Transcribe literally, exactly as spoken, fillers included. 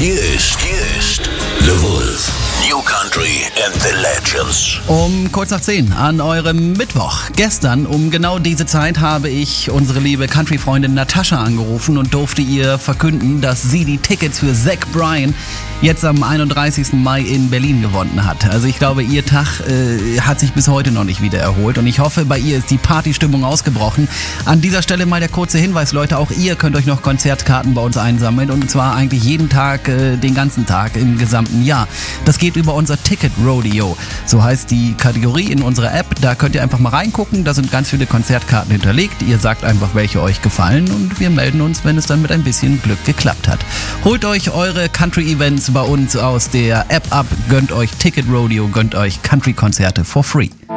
Hier ist, hier ist The Wolf. New Country and the Legends. Um kurz nach zehn an eurem Mittwoch. Gestern um genau diese Zeit habe ich unsere liebe Country-Freundin Natascha angerufen und durfte ihr verkünden, dass sie die Tickets für Zach Bryan jetzt am einunddreißigsten Mai in Berlin gewonnen hat. Also ich glaube, ihr Tag äh, hat sich bis heute noch nicht wieder erholt und ich hoffe, bei ihr ist die Partystimmung ausgebrochen. An dieser Stelle mal der kurze Hinweis, Leute, auch ihr könnt euch noch Konzertkarten bei uns einsammeln und zwar eigentlich jeden Tag, äh, den ganzen Tag im gesamten Jahr. Das geht über unser Ticket Rodeo. So heißt die Kategorie in unserer App. Da könnt ihr einfach mal reingucken. Da sind ganz viele Konzertkarten hinterlegt. Ihr sagt einfach, welche euch gefallen und wir melden uns, wenn es dann mit ein bisschen Glück geklappt hat. Holt euch eure Country-Events bei uns aus der App ab. Gönnt euch Ticket Rodeo, gönnt euch Country-Konzerte for free.